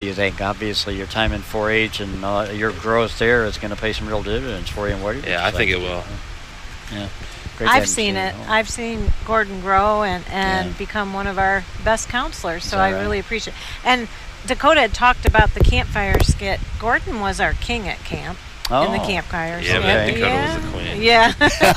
you think? Obviously, your time in 4-H and your growth there is going to pay some real dividends for you. And what do you Yeah, I think it will. Yeah. Great I've seen it. I've seen Gordon grow and Yeah. become one of our best counselors, so that I right? really appreciate it. And Dakota had talked about the campfire skit. Gordon was our king at camp. In the campfire Yeah, skit. but Okay. Dakota was the queen. Yeah.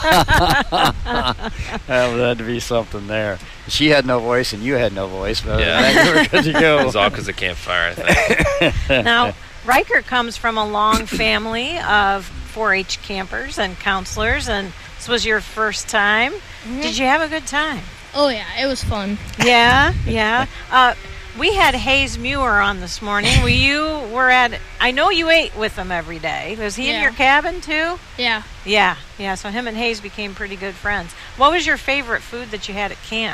That had to be something there. She had no voice and you had no voice, but Yeah. you were good to It go. was all because of campfire, I think. Now, Riker comes from a long family of 4-H campers and counselors, and this was your first time. Did you have a good time? Oh yeah, it was fun. Yeah, yeah. We had Hayes Muir on this morning. I know you ate with him every day. Was he in Yeah. your cabin too? Yeah. Yeah, yeah. So him and Hayes became pretty good friends. What was your favorite food that you had at camp?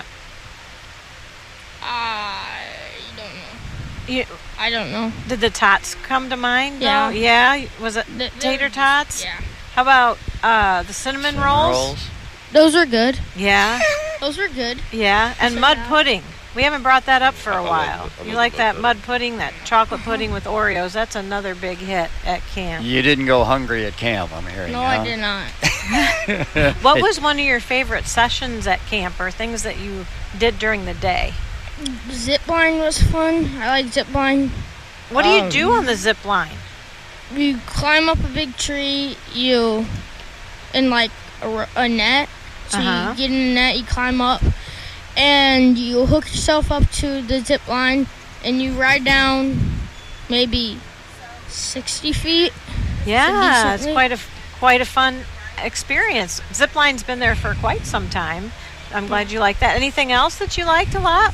I don't know. You, I don't know. did the tots come to mind? Yeah. though? Yeah. Was it They tater were tots? Yeah. How about the cinnamon rolls? Those were good. Yeah, Those were good. yeah. And like mud that. pudding. We haven't brought that up for a I love while. it. I You love like mud that pudding. mud pudding, that chocolate pudding with Oreos? That's another big hit at camp. You didn't go hungry at camp, I'm hearing. No, huh? I did not. What was one of your favorite sessions at camp, or things that you did during the day? Zip line was fun. I like zip line. What do you do on the zip line? You climb up a big tree. In like a net. So Uh-huh. you get in the net. You climb up, and you hook yourself up to the zip line, and you ride down, maybe 60 feet. Yeah, it's decently. quite a fun experience. Zip line's been there for quite some time. I'm glad you like that. Anything else that you liked a lot?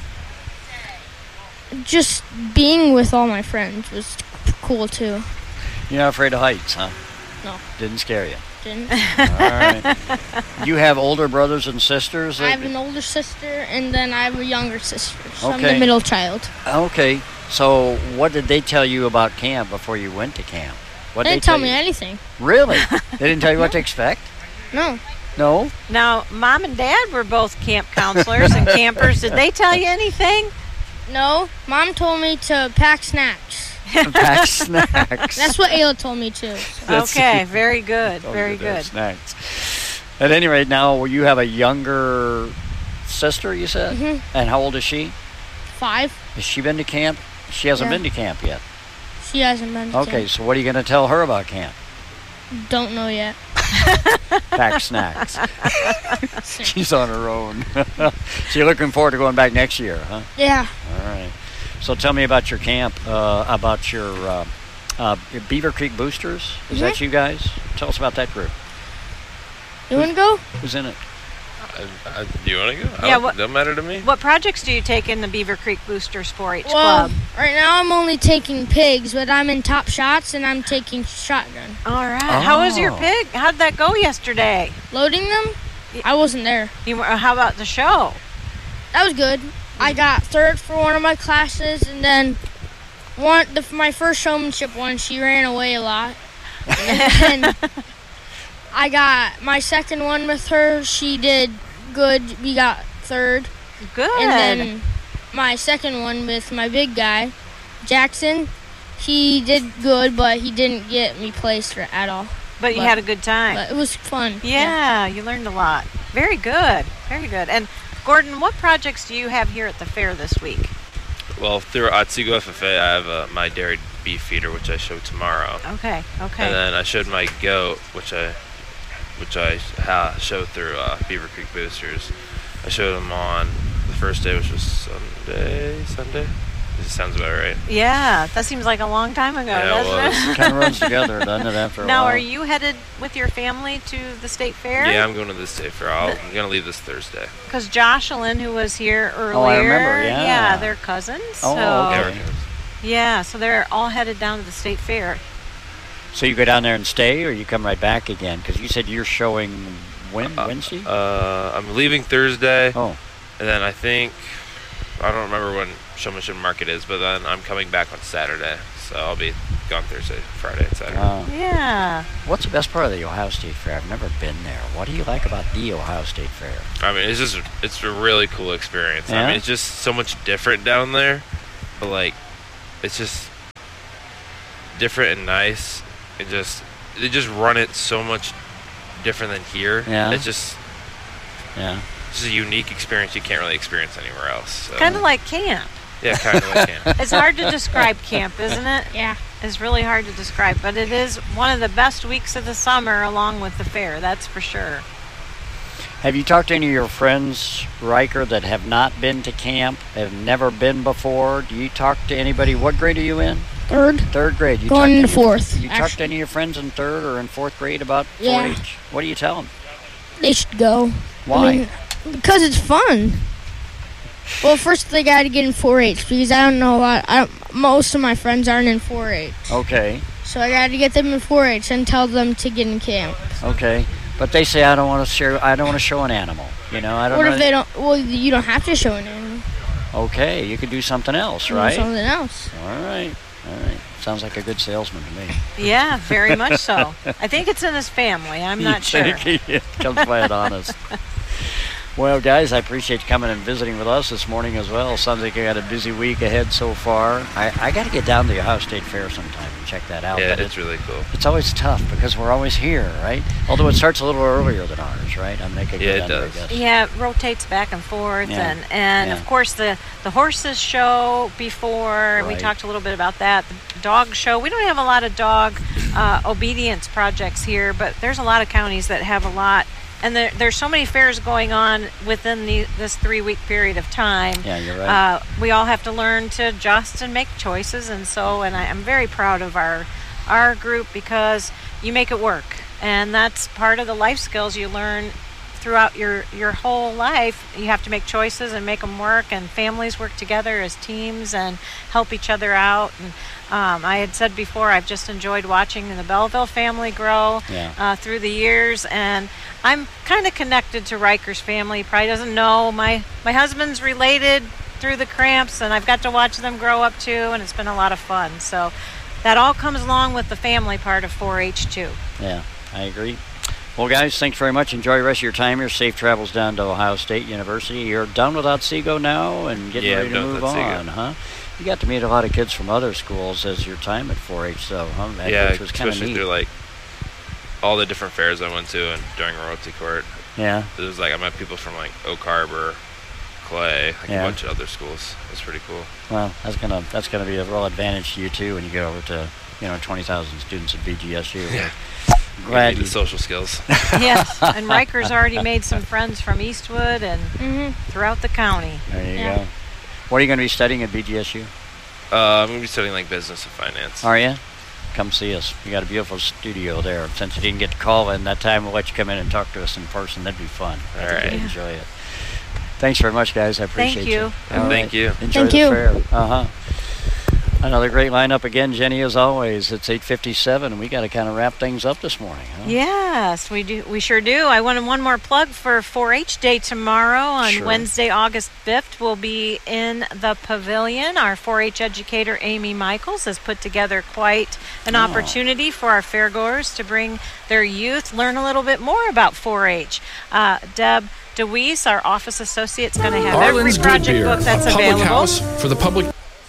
Just being with all my friends was cool too. You're not afraid of heights, huh? No. Didn't scare you. Didn't. All right. You have older brothers and sisters? I have an older sister, and then I have a younger sister. So I'm Okay. the middle child. Okay. So what did they tell you about camp before you went to camp? What They didn't tell me anything. Really? They didn't tell you what to expect? No. No? Now, Mom and Dad were both camp counselors and campers. Did they tell you anything? No. Mom told me to pack snacks. Pack snacks. That's what Ayla told me too. That's- Okay, very good, Oh, very good to have good. Snacks. At any rate, now you have a younger sister, you said? Mhm. And how old is she? 5. Has she been to camp? She hasn't Yeah. been to camp yet. She hasn't been. to Okay, camp. so what are you going to tell her about camp? Don't know yet. Pack snacks. She's on her own. So you're looking forward to going back next year, huh? Yeah. All right. So tell me about your camp, about your Beaver Creek Boosters. Is that you guys? Tell us about that group. You wanna go? Who's in it? Do you want to go? Yeah, Don't matter to me. What projects do you take in the Beaver Creek Boosters 4-H Well, Club? right now I'm only taking pigs, but I'm in top shots and I'm taking shotgun. All right. How was your Oh. pig? How'd that go yesterday? Loading them? I wasn't there. How about the show? That was good. I got third for one of my classes, and then my first showmanship one, she ran away a lot. And I got my second one with her. She did good. We got third. Good. And then my second one with my big guy, Jackson, he did good, but he didn't get me placed at all. but you had a good time. But it was fun. Yeah, you learned a lot. Very good. Very good. And Gordon, what projects do you have here at the fair this week? Well, through Otsego FFA, I have my dairy beef feeder, which I show tomorrow. Okay. Okay. And then I showed my goat, which I showed through Beaver Creek Boosters. I showed them on the first day, which was Sunday. This sounds about right. Yeah, that seems like a long time ago, Yeah, it doesn't It kind of runs together, doesn't it, after a Now, while? are you headed with your family to the state fair? Yeah, I'm going to the state fair. I'm going to leave this Thursday. Because Jocelyn, who was here earlier, Oh, I remember, yeah. they're cousins. Oh, so, okay. Yeah, so they're all headed down to the state fair. So you go down there and stay, or you come right back again? Because you said you're showing Wednesday? I'm leaving Thursday, Oh, and then I don't remember when Showmanship Market is, but then I'm coming back on Saturday. So I'll be gone Thursday, Friday, and Saturday. wow. Yeah. What's the best part of the Ohio State Fair? I've never been there. What do you like about the Ohio State Fair? I mean, it's a really cool experience. Yeah? I mean, it's just so much different down there, but like, it's just different and nice, and they just run it so much different than here. Yeah. It's just a unique experience you can't really experience anywhere else. So. Kind of like camp. Yeah, kind of like camp. It's hard to describe camp, isn't it? Yeah. It's really hard to describe, but it is one of the best weeks of the summer along with the fair, that's for sure. Have you talked to any of your friends, Riker, that have not been to camp, have never been before? Do you talk to anybody? What grade are you in? Third grade. You Going into talk to fourth. You talk to any of your friends in third or in fourth grade about 4-H? Yeah. What do you tell them? They should go. Why? Because it's fun. Well, first they got to get in 4-H because I don't know a lot. Most of my friends aren't in 4-H. Okay. So I got to get them in 4-H and tell them to get in camp. Okay. But they say I don't want to show an animal. You know, I don't. What know if they don't? Well, you don't have to show an animal. Okay, you could do something else, Do right? something else. All right. Sounds like a good salesman to me. Yeah, very much so. I think it's in his family. I'm not sure. He comes by it honest. Well, guys, I appreciate you coming and visiting with us this morning as well. Sounds like you got a busy week ahead so far. I got to get down to the Ohio State Fair sometime and check that out. Yeah, But it's really cool. It's always tough because we're always here, right? Although it starts a little earlier than ours, right? I'm making Yeah, good it under, does. I guess. Yeah, it rotates back and forth, Yeah. and Yeah. of course the horses show before. We Right. talked a little bit about that. The dog show. We don't have a lot of dog obedience projects here, but there's a lot of counties that have a lot. And there's so many fairs going on within this 3-week period of time. Yeah, you're right. We all have to learn to adjust and make choices, and I'm very proud of our group because you make it work, and that's part of the life skills you learn throughout your whole life. You have to make choices and make them work, and families work together as teams and help each other out. And I had said before, I've just enjoyed watching the Belleville family grow through the years, and I'm kind of connected to Riker's family. He probably doesn't know. My husband's related through the Cramps, and I've got to watch them grow up too, and it's been a lot of fun. So that all comes along with the family part of 4-H too. Yeah, I agree. Well, guys, thanks very much. Enjoy the rest of your time here. Safe travels down to Ohio State University. You're done with Otsego now and getting ready to move on, huh? You got to meet a lot of kids from other schools as your time at 4-H, though, huh? Yeah, which was kind of especially neat. through like all the different fairs I went to and during Royalty Court. Yeah. It was like I met people from like Oak Harbor, Clay, like Yeah. a bunch of other schools. It was pretty cool. Well, that's gonna be a real advantage to you too when you get over to 20,000 students at BGSU. Yeah. Glad You need the social skills. Yes, and Riker's already made some friends from Eastwood and throughout the county. There you Yeah. go. What are you going to be studying at BGSU? I'm going to be studying like business and finance. Are you? Come see us. We got a beautiful studio there. Since you didn't get to call in that time, we'll let you come in and talk to us in person. That'd be fun. I All think right. you'd enjoy it. Thanks very much, guys. I appreciate you. All Thank right. you. Enjoy Thank the you. fair. Another great lineup again, Jenny, as always. It's 8:57, and we got to kind of wrap things up this morning, huh? Yes, we do. We sure do. I wanted one more plug for 4-H Day tomorrow on Sure. Wednesday, August 5th. We'll be in the pavilion. Our 4-H educator, Amy Michaels, has put together quite an opportunity for our fairgoers to bring their youth, learn a little bit more about 4-H. Deb DeWeese, our office associate, is going to have Arlen's every project Good Beer, book that's a public available. house for the public.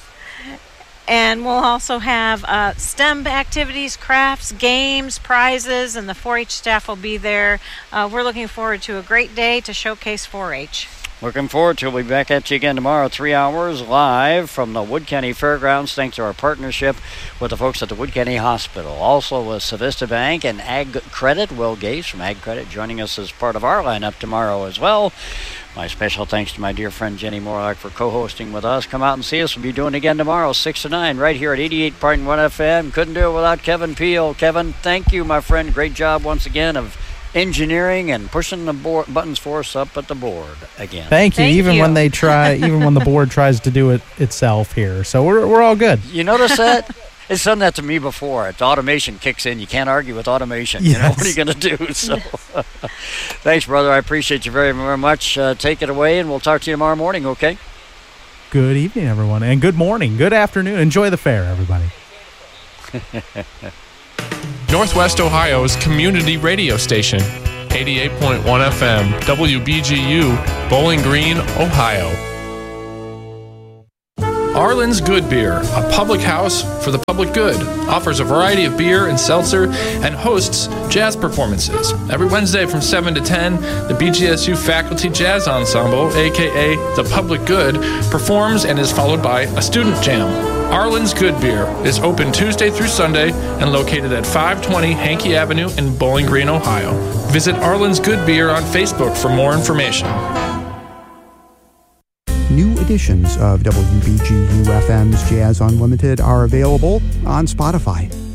And we'll also have STEM activities, crafts, games, prizes, and the 4-H staff will be there. We're looking forward to a great day to showcase 4-H. Looking forward to it. We'll be back at you again tomorrow, 3 hours live from the Wood County Fairgrounds, thanks to our partnership with the folks at the Wood County Hospital. Also with Civista Bank and Ag Credit. Will Gase from Ag Credit joining us as part of our lineup tomorrow as well. My special thanks to my dear friend Jenny Morlock for co-hosting with us. Come out and see us. We'll be doing it again tomorrow, 6 to 9, right here at 88.1 FM. Couldn't do it without Kevin Peel. Kevin, thank you, my friend. Great job once again of engineering and pushing the buttons for us up at the board again. Thank you. Thank Even you. when they try, even when the board tries to do it itself here, so we're all good. You notice that? It's done that to me before. It's automation kicks in. You can't argue with automation. You know, Yes. what are you going to do? So, thanks, brother. I appreciate you very, very much. Take it away, and we'll talk to you tomorrow morning, okay? Good evening, everyone, and good morning, good afternoon. Enjoy the fair, everybody. Northwest Ohio's community radio station, 88.1 FM, WBGU, Bowling Green, Ohio. Arlen's Good Beer, a public house for the public good, offers a variety of beer and seltzer and hosts jazz performances. Every Wednesday from 7 to 10, the BGSU Faculty Jazz Ensemble, aka The Public Good, performs and is followed by a student jam. Arlen's Good Beer is open Tuesday through Sunday and located at 520 Hankey Avenue in Bowling Green, Ohio. Visit Arlen's Good Beer on Facebook for more information. New editions of WBGU-FM's Jazz Unlimited are available on Spotify.